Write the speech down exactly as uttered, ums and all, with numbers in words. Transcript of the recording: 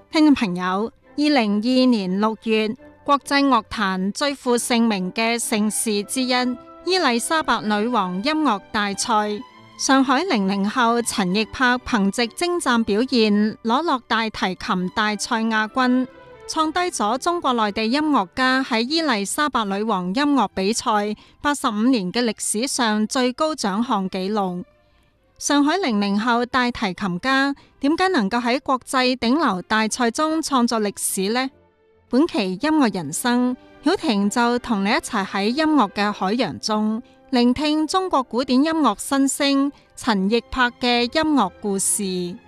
聽眾朋友，二零二二年六月，國際樂壇最負盛名嘅盛事之一——伊麗莎白女王音樂大賽，上海零零後陳奕柏憑藉精湛表現攞落大提琴大賽亞軍，創低咗中國內地音樂家喺伊麗莎白女王音樂比賽八十五年嘅歷史上最高獎項紀錄。上海零零後大提琴家點解能夠喺國際頂流大賽中創作歷史呢？本期音樂人生，曉婷就同你一齊喺音樂嘅海洋中，聆聽中國古典音樂新星陳奕柏嘅音樂故事。